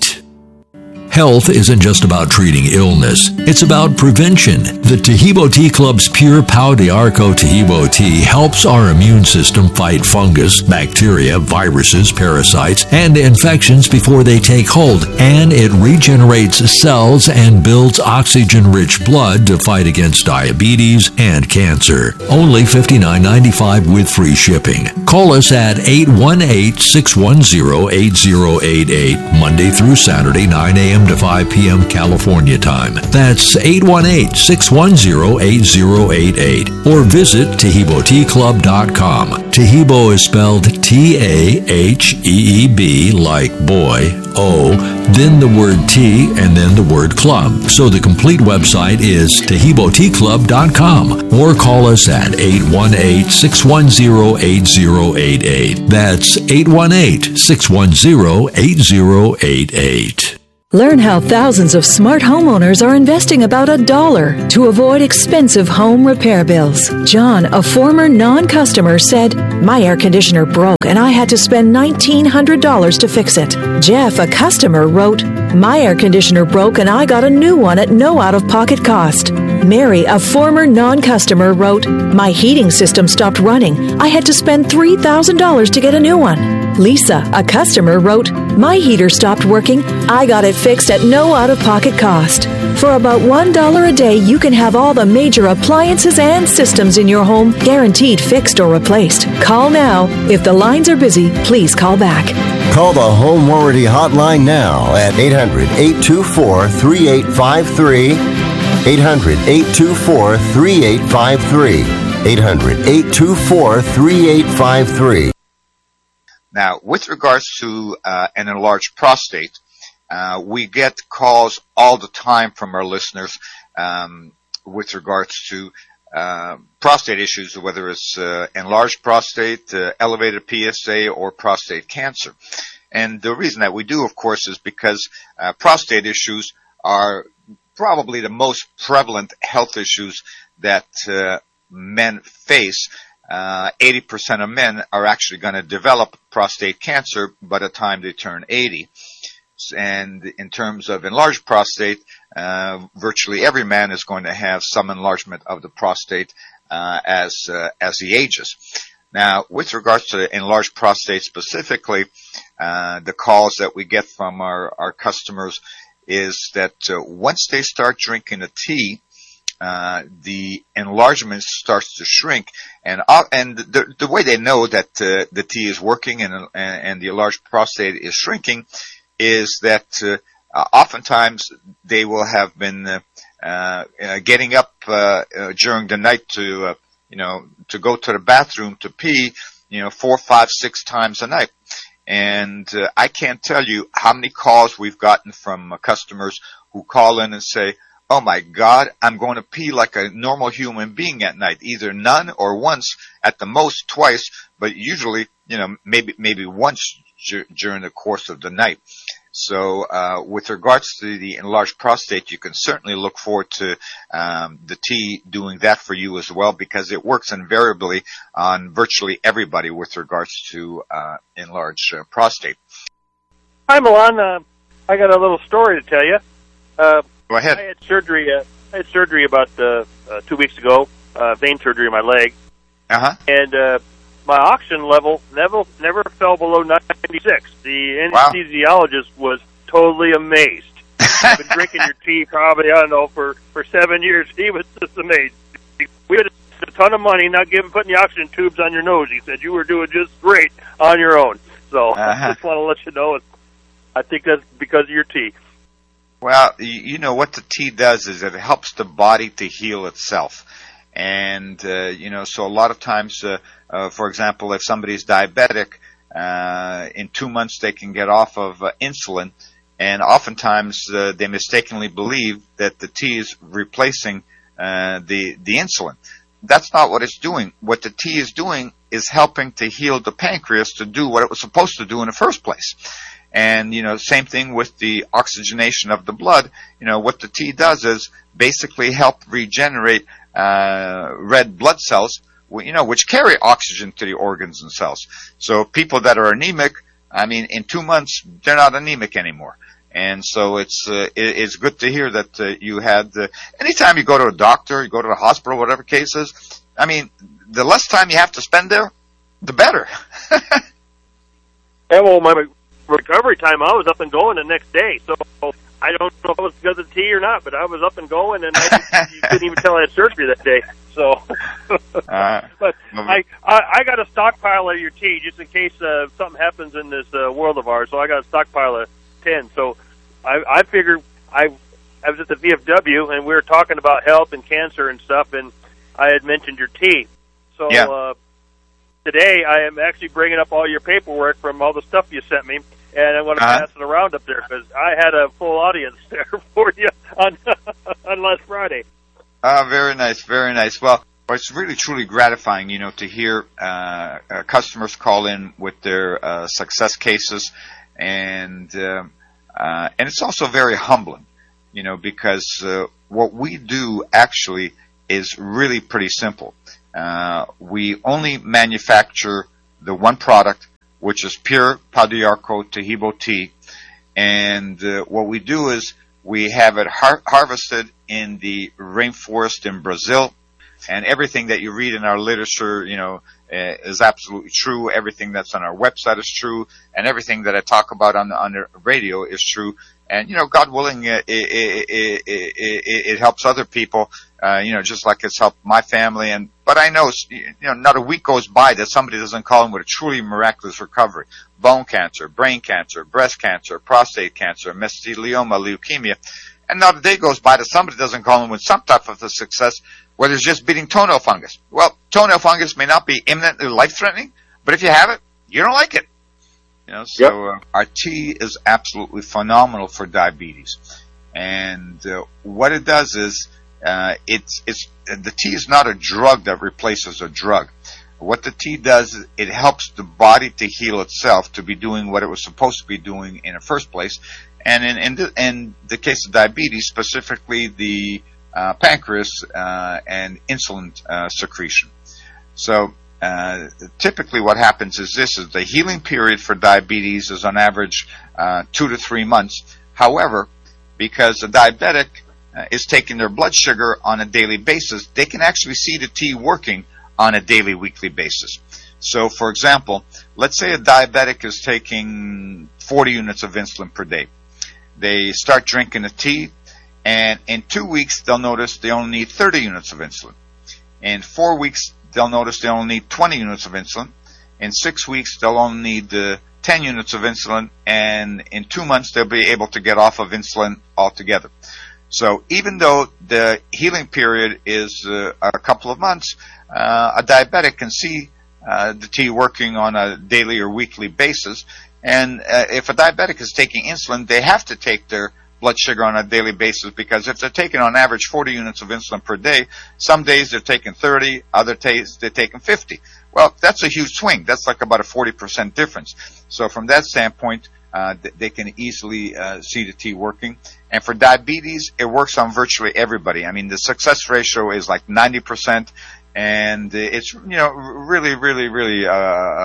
Health isn't just about treating illness. It's about prevention. The Taheebo Tea Club's Pure Pau d'Arco Taheebo tea helps our immune system fight fungus, bacteria, viruses, parasites, and infections before they take hold. And it regenerates cells and builds oxygen-rich blood to fight against diabetes and cancer. Only fifty-nine ninety-five with free shipping. Call us at eight one eight, six one zero, eight zero eight eight, Monday through Saturday, nine a.m. to five p.m. California time. That's eight one eight, six one zero, eight zero eight eight. Or visit Taheebo Tea Club dot com. Taheebo is spelled T A H E E B like boy, O, then the word tea, and then the word club. So the complete website is Taheebo Tea Club dot com. Or call us at eight one eight, six one zero, eight zero eight eight. That's eight one eight, six one zero, eight zero eight eight. Learn how thousands of smart homeowners are investing about a dollar to avoid expensive home repair bills. John, a former non-customer, said, "My air conditioner broke and I had to spend nineteen hundred dollars to fix it." Jeff, a customer, wrote, "My air conditioner broke and I got a new one at no out-of-pocket cost." Mary, a former non-customer, wrote, "My heating system stopped running. I had to spend three thousand dollars to get a new one." Lisa, a customer, wrote, "My heater stopped working. I got it fixed at no out-of-pocket cost." For about one dollar a day, you can have all the major appliances and systems in your home guaranteed fixed or replaced. Call now. If the lines are busy, please call back. Call the Home Warranty Hotline now at eight hundred, eight two four, three eight five three. eight hundred, eight two four, three eight five three. eight hundred, eight two four, three eight five three. Now, with regards to uh, an enlarged prostate, uh, we get calls all the time from our listeners um, with regards to uh, prostate issues, whether it's uh, enlarged prostate, uh, elevated P S A, or prostate cancer. And the reason that we do, of course, is because uh, prostate issues are probably the most prevalent health issues that uh, men face. Uh, eighty percent of men are actually going to develop prostate cancer by the time they turn eighty. And in terms of enlarged prostate, uh, virtually every man is going to have some enlargement of the prostate uh, as uh, as he ages. Now, with regards to enlarged prostate specifically, uh, the calls that we get from our, our customers is that uh, once they start drinking the tea, Uh, the enlargement starts to shrink, and uh, and the the way they know that uh, the tea is working and and the enlarged prostate is shrinking is that uh, uh, oftentimes they will have been uh, uh, getting up uh, uh, during the night to uh, you know to go to the bathroom to pee, you know four, five, six times a night. And uh, I can't tell you how many calls we've gotten from uh, customers who call in and say, "Oh my God, I'm going to pee like a normal human being at night, either none or once, at the most twice, but usually, you know, maybe maybe once dur- during the course of the night." So uh, with regards to the enlarged prostate, you can certainly look forward to um, the tea doing that for you as well, because it works invariably on virtually everybody with regards to uh, enlarged uh, prostate. Hi, Milan. Uh, I got a little story to tell you. Uh, Go ahead. I had surgery. Uh, I had surgery about uh, uh, two weeks ago. Uh, vein surgery in my leg. Uh huh. And uh, my oxygen level never never fell below ninety-six. The anesthesiologist wow. was totally amazed. I've been drinking your tea probably I don't know for, for seven years. He was just amazed. We had a ton of money not giving putting the oxygen tubes on your nose. He said you were doing just great on your own. So uh-huh. I just want to let you know. I think that's because of your tea. Well, you know, what the tea does is it helps the body to heal itself. And, uh, you know, so a lot of times, uh, uh, for example, if somebody's diabetic, uh, in two months they can get off of uh, insulin. And oftentimes uh, they mistakenly believe that the tea is replacing uh, the, the insulin. That's not what it's doing. What the tea is doing is helping to heal the pancreas to do what it was supposed to do in the first place. And, you know, same thing with the oxygenation of the blood. You know, what the tea does is basically help regenerate uh, red blood cells, you know, which carry oxygen to the organs and cells. So people that are anemic, I mean, in two months, they're not anemic anymore. And so it's uh, it's good to hear that uh, you had, uh, anytime you go to a doctor, you go to the hospital, whatever case is, I mean, the less time you have to spend there, the better. Yeah, well, my recovery time, I was up and going the next day. So I don't know if it was because of the tea or not, but I was up and going, and I, you couldn't even tell I had surgery that day. So, uh, but I, I I got a stockpile of your tea just in case uh, something happens in this uh, world of ours. So I got a stockpile of ten. So I, I figured I, I was at the V F W, and we were talking about health and cancer and stuff, and I had mentioned your tea. So yeah. uh, today I am actually bringing up all your paperwork from all the stuff you sent me, and I want to uh-huh. pass it around up there because I had a full audience there for you on, on last Friday. Ah, uh, very nice, very nice. Well, it's really, truly gratifying, you know, to hear uh, uh, customers call in with their uh, success cases, and uh, uh, and it's also very humbling, you know, because uh, what we do actually is really pretty simple. Uh, we only manufacture the one product, which is pure Pau d'Arco Tahibo tea, and uh, what we do is we have it har- harvested in the rainforest in Brazil. And everything that you read in our literature, you know, uh, is absolutely true. Everything that's on our website is true, and everything that I talk about on the, on the radio is true. And you know, God willing, uh, it, it, it, it, it helps other people. Uh, you know, just like it's helped my family. And but I know, you know, not a week goes by that somebody doesn't call in with a truly miraculous recovery: bone cancer, brain cancer, breast cancer, prostate cancer, mesothelioma, leukemia. And not a day goes by that somebody doesn't call in with some type of a success, whether it's just beating toenail fungus. Well, toenail fungus may not be imminently life-threatening, but if you have it, you don't like it. You know, so yep. uh, our tea is absolutely phenomenal for diabetes. And uh, what it does is, uh, it's it's the tea is not a drug that replaces a drug. What the tea does is it helps the body to heal itself, to be doing what it was supposed to be doing in the first place. And in, in, the, in the case of diabetes, specifically the uh, pancreas uh, and insulin uh, secretion. So uh, typically what happens is this, is the healing period for diabetes is on average uh, two to three months. However, because a diabetic uh, is taking their blood sugar on a daily basis, they can actually see the tea working on a daily, weekly basis. So, for example, let's say a diabetic is taking forty units of insulin per day. They start drinking the tea, and in two weeks, they'll notice they only need thirty units of insulin. In four weeks, they'll notice they only need twenty units of insulin. In six weeks, they'll only need uh, ten units of insulin, and in two months, they'll be able to get off of insulin altogether. So even though the healing period is uh, a couple of months, uh, a diabetic can see uh, the tea working on a daily or weekly basis. And uh, if a diabetic is taking insulin, they have to take their blood sugar on a daily basis, because if they're taking on average forty units of insulin per day, some days they're taking thirty, other days they're taking fifty. Well, that's a huge swing. That's like about a forty percent difference. So from that standpoint, uh, they can easily uh, see the tea working. And for diabetes, it works on virtually everybody. I mean, the success ratio is like ninety percent. And it's, you know, really, really, really a,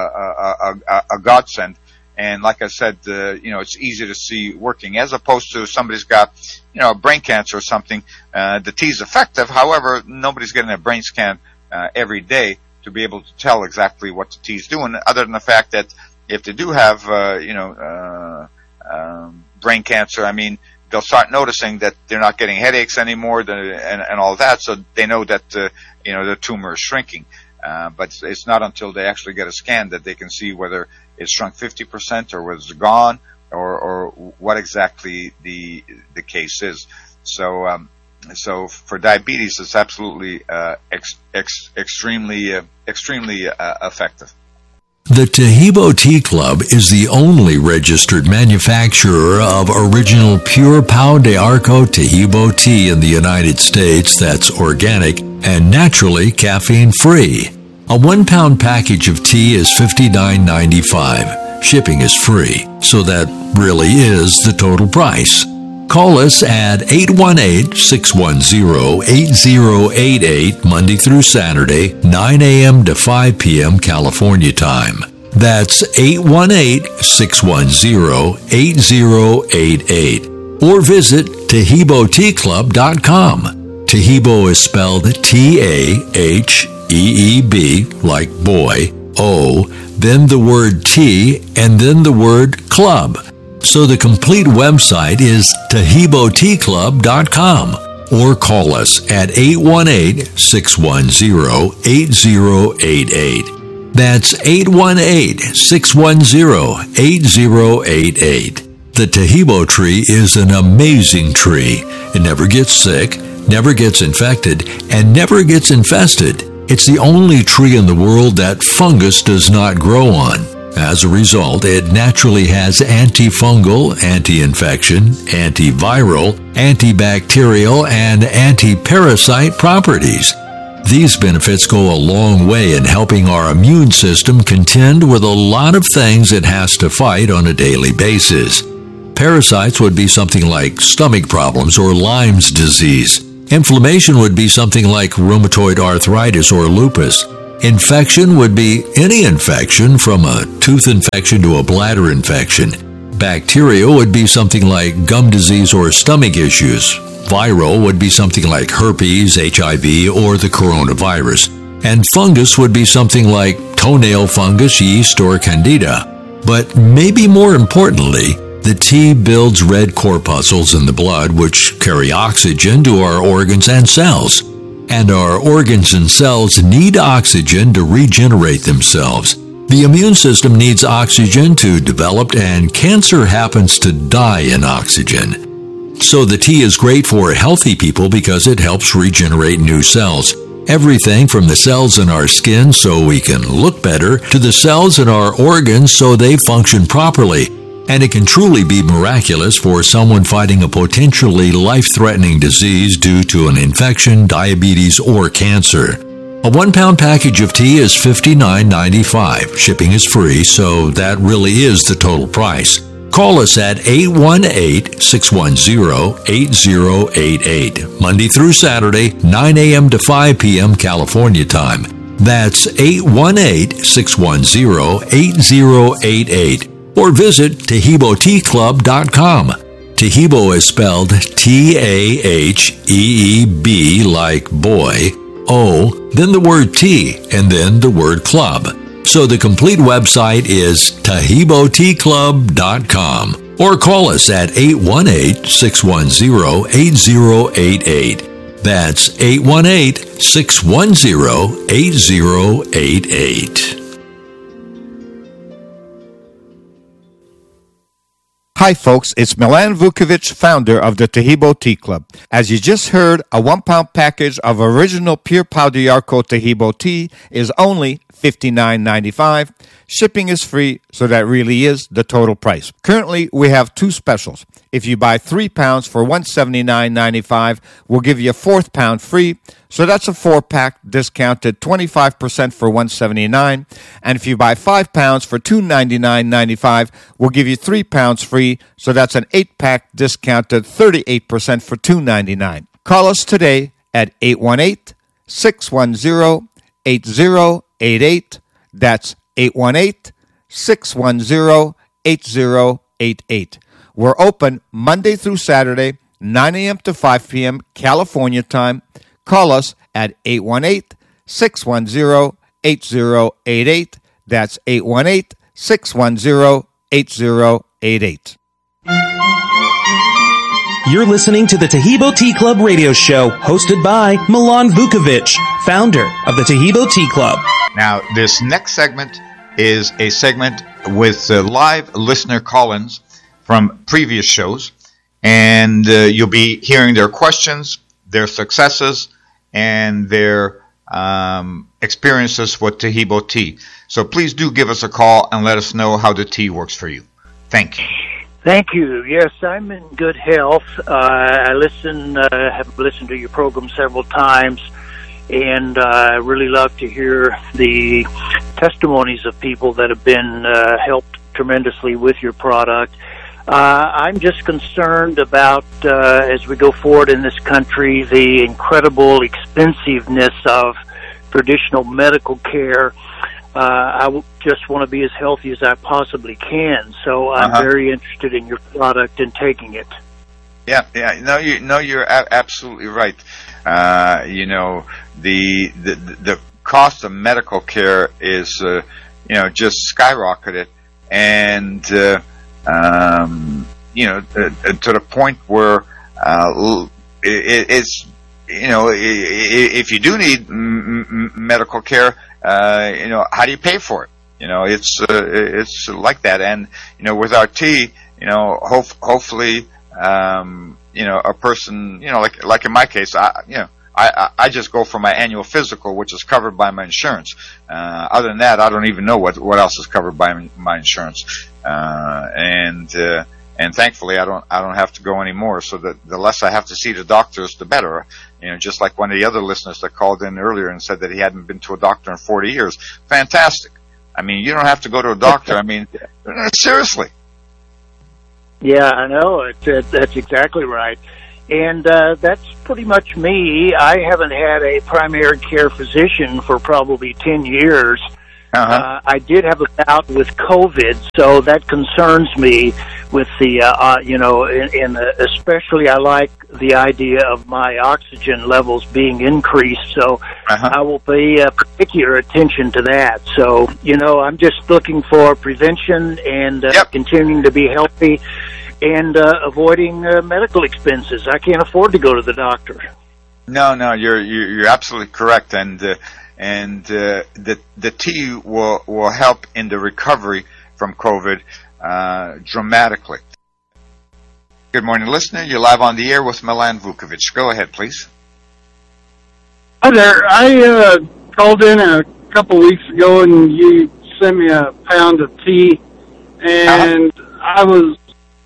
a, a, a godsend. And like I said, uh, you know, it's easy to see working, as opposed to somebody's got, you know, brain cancer or something. Uh, the tea is effective. However, nobody's getting a brain scan uh, every day to be able to tell exactly what the tea is doing, other than the fact that if they do have, uh, you know, uh, um, brain cancer, I mean, they'll start noticing that they're not getting headaches anymore, and, and all that, so they know that, uh, you know, the tumor is shrinking. Uh, but it's not until they actually get a scan that they can see whether it's shrunk fifty percent or whether it's gone, or, or what exactly the the case is. So, um, so for diabetes, it's absolutely uh, ex, ex, extremely, uh, extremely uh, effective. The Tahibo Tea Club is the only registered manufacturer of original pure Pau d'Arco Tahibo tea in the United States that's organic and naturally caffeine-free. A one-pound package of tea is fifty-nine ninety-five. Shipping is free, so that really is the total price. Call us at eight one eight, six one zero, eight zero eight eight Monday through Saturday, nine a.m. to five p.m. California time. That's eight one eight, six one zero, eight zero eight eight. Or visit Tahibo Tea Club dot com. Tahibo is spelled T A H E E B, like boy, O, then the word tea, and then the word club. So the complete website is Tahibo Tea Club dot com, or call us at eight one eight, six one zero, eight zero eight eight. That's eight one eight, six one zero, eight zero eight eight. The Tahibo tree is an amazing tree. It never gets sick, never gets infected, and never gets infested. It's the only tree in the world that fungus does not grow on. As a result, it naturally has antifungal, anti-infection, antiviral, antibacterial, and anti-parasite properties. These benefits go a long way in helping our immune system contend with a lot of things it has to fight on a daily basis. Parasites would be something like stomach problems or Lyme's disease. Inflammation would be something like rheumatoid arthritis or lupus. Infection would be any infection from a tooth infection to a bladder infection. Bacteria would be something like gum disease or stomach issues. Viral would be something like herpes, H I V, or the coronavirus. And fungus would be something like toenail fungus, yeast, or candida. But maybe more importantly, the tea builds red corpuscles in the blood which carry oxygen to our organs and cells. And our organs and cells need oxygen to regenerate themselves. The immune system needs oxygen to develop, and cancer happens to die in oxygen. So the tea is great for healthy people because it helps regenerate new cells. Everything from the cells in our skin so we can look better to the cells in our organs so they function properly. And it can truly be miraculous for someone fighting a potentially life-threatening disease due to an infection, diabetes, or cancer. A one-pound package of tea is fifty-nine ninety-five. Shipping is free, so that really is the total price. Call us at eight one eight, six one zero, eight zero eight eight. Monday through Saturday, nine a.m. to five p.m. California time. That's eight one eight, six one zero, eight zero eight eight. Or visit Tahibo Tea Club dot com. Tahibo is spelled T A H E E B like boy, O, then the word tea, and then the word club. So the complete website is Tahibo Tea Club dot com. Or call us at eight one eight, six one zero, eight zero eight eight. That's eight one eight, six one zero, eight zero eight eight. Hi folks, it's Milan Vukovic, founder of the Tahibo Tea Club. As you just heard, a one-pound package of original Pure Pau d'Arco Tahibo tea is only fifty-nine ninety-five. Shipping is free, so that really is the total price. Currently, we have two specials. If you buy three pounds for one hundred seventy-nine ninety-five, we'll give you a fourth pound free. So that's a four-pack discounted twenty-five percent for one hundred seventy-nine dollars. And if you buy five pounds for two hundred ninety-nine ninety-five, we'll give you three pounds free. So that's an eight-pack discounted thirty-eight percent for two hundred ninety-nine dollars. Call us today at eight one eight, six one zero, eight zero eight eight. That's eight one eight, six one zero, eight zero eight eight. We're open Monday through Saturday, nine a.m. to five p.m. California time. Call us at eight one eight, six one zero, eight zero eight eight. That's eight one eight, six one zero, eight zero eight eight. You're listening to the Tahibo Tea Club radio show, hosted by Milan Vukovic, founder of the Tahibo Tea Club. Now, this next segment is a segment with uh, live listener call-ins from previous shows, and uh, you'll be hearing their questions, their successes, and their um, experiences with Tahibo tea. So please do give us a call and let us know how the tea works for you. Thank you. Thank you. Yes, I'm in good health. Uh, I listen, uh, have listened to your program several times, and uh, I really love to hear the testimonies of people that have been uh, helped tremendously with your product. Uh, I'm just concerned about, uh, as we go forward in this country, the incredible expensiveness of traditional medical care. Uh, I w- just want to be as healthy as I possibly can, so I'm uh-huh. very interested in your product and taking it. Yeah, yeah, no, you, no, you're a- absolutely right. Uh, you know, the, the the cost of medical care is, uh, you know, just skyrocketed, and uh, um, you know, uh, to the point where uh, it, it's, you know, if you do need m- medical care. Uh, you know, how do you pay for it? You know, it's uh, it's like that. And you know, with our tea, you know, hope, hopefully, um, you know, a person, you know, like like in my case, I, you know, I, I just go for my annual physical, which is covered by my insurance. Uh, other than that, I don't even know what what else is covered by my insurance. Uh, and uh, and thankfully, I don't I don't have to go anymore. So that the less I have to see the doctors, the better. You know, just like one of the other listeners that called in earlier and said that he hadn't been to a doctor in forty years. Fantastic. I mean, you don't have to go to a doctor. I mean, seriously. Yeah, I know. It's, it, that's exactly right. And uh, that's pretty much me. I haven't had a primary care physician for probably ten years. Uh-huh. Uh, I did have a bout with COVID, so that concerns me with the, uh, uh, you know, in, in the, especially I like the idea of my oxygen levels being increased, so uh-huh. I will pay uh, particular attention to that. So, you know, I'm just looking for prevention and uh, yep. continuing to be healthy and uh, avoiding uh, medical expenses. I can't afford to go to the doctor. No, no, you're you're, you're absolutely correct, and uh, and uh, the the tea will will help in the recovery from COVID uh, dramatically. Good morning, listener. You're live on the air with Milan Vukovic. Go ahead, please. Hi there. I uh, called in a couple weeks ago, and you sent me a pound of tea, and uh-huh. I was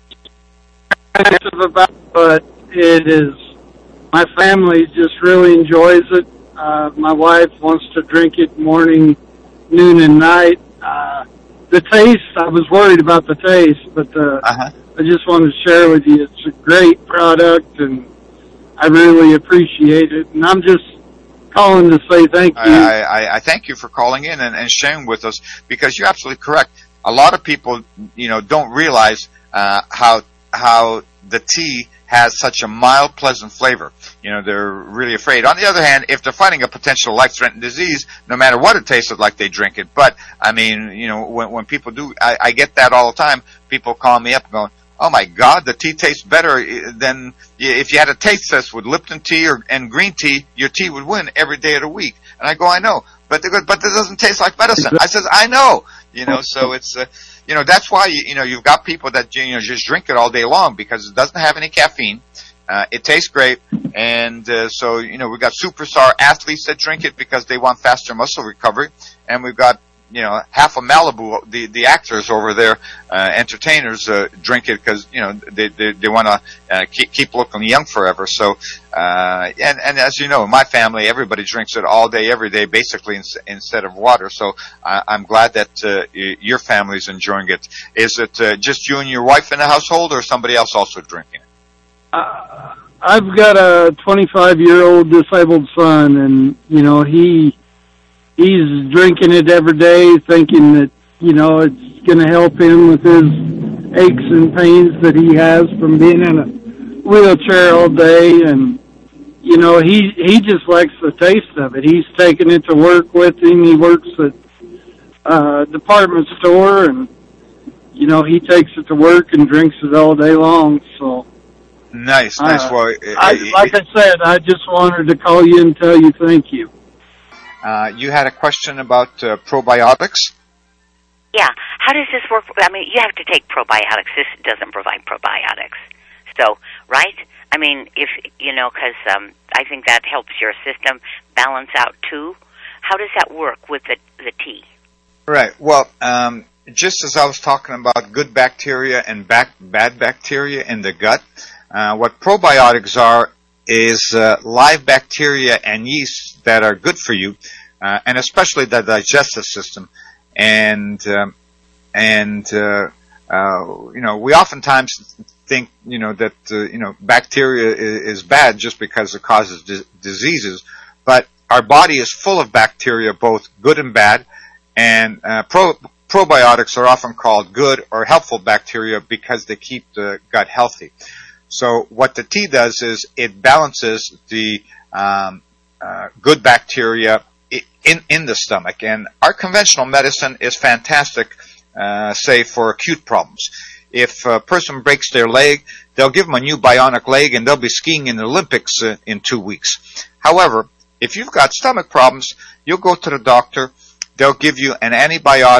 about it, but it is, my family just really enjoys it. Uh, my wife wants to drink it morning, noon, and night. Uh, the taste, I was worried about the taste, but uh, uh-huh. I just wanted to share with you, it's a great product, and I really appreciate it. And I'm just calling to say thank you. I, I, I thank you for calling in and, and sharing with us, because you're absolutely correct. A lot of people, you know, don't realize uh, how how the tea has such a mild, pleasant flavor. You know, they're really afraid. On the other hand, if they're fighting a potential life-threatening disease, no matter what it tasted like, they drink it. But, I mean, you know, when, when people do, I, I get that all the time. People call me up going, oh my God, the tea tastes better than, if you had a taste test with Lipton tea or, and green tea, your tea would win every day of the week. And I go, I know, but they go, but it doesn't taste like medicine. I says, I know, you know, so it's, uh, you know, that's why, you, you know, you've got people that, you know, just drink it all day long because it doesn't have any caffeine. Uh, it tastes great. And, uh, so, you know, we've got superstar athletes that drink it because they want faster muscle recovery. And we've got, you know, half of Malibu, the, the actors over there, uh, entertainers, uh, drink it because, you know, they, they, they want to, uh, keep, keep looking young forever. So, uh, and, and as you know, in my family, everybody drinks it all day, every day, basically, in, instead of water. So, I, I'm glad that, uh, your family's enjoying it. Is it, uh, just you and your wife in the household, or somebody else also drinking it? Uh, I've got a twenty-five-year-old disabled son, and, you know, he, he's drinking it every day, thinking that, you know, it's going to help him with his aches and pains that he has from being in a wheelchair all day. And, you know, he he just likes the taste of it. He's taking it to work with him. He works at a department store, and, you know, he takes it to work and drinks it all day long. So nice, nice. Uh, well, I, like I said, I just wanted to call you and tell you thank you. Uh, you had a question about uh, probiotics? Yeah. How does this work? I mean, you have to take probiotics. This doesn't provide probiotics. So, right? I mean, if, you know, because um, I think that helps your system balance out, too. How does that work with the, the tea? Right. Well, um, just as I was talking about good bacteria and back, bad bacteria in the gut, uh, what probiotics are is uh, live bacteria and yeast that are good for you, uh, and especially the digestive system. And um, and uh, uh, you know, we oftentimes think, you know, that uh, you know, bacteria is, is bad just because it causes di- diseases, but our body is full of bacteria, both good and bad. And uh, pro- probiotics are often called good or helpful bacteria because they keep the gut healthy. So what the tea does is it balances the um, uh, good bacteria in in the stomach. And our conventional medicine is fantastic, uh, say, for acute problems. If a person breaks their leg, they'll give them a new bionic leg and they'll be skiing in the Olympics uh, in two weeks. However, if you've got stomach problems, you'll go to the doctor, they'll give you an antibiotic,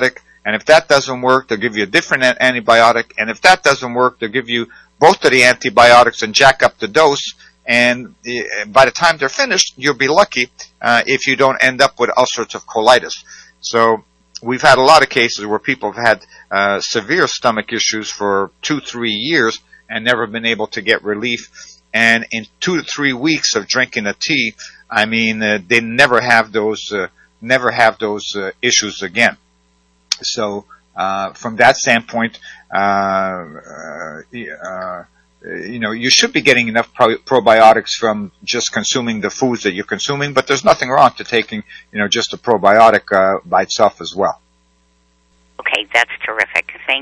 And if that doesn't work, they'll give you a different antibiotic. And if that doesn't work, they'll give you both of the antibiotics and jack up the dose. And by the time they're finished, you'll be lucky uh, if you don't end up with ulcerative colitis. So we've had a lot of cases where people have had uh, severe stomach issues for two, three years and never been able to get relief. And in two to three weeks of drinking a tea, I mean, uh, they never have those, uh, never have those uh, issues again. So uh, from that standpoint, uh, uh, uh, you know, you should be getting enough pro- probiotics from just consuming the foods that you're consuming, but there's nothing wrong to taking, you know, just a probiotic uh, by itself as well. Okay, that's terrific.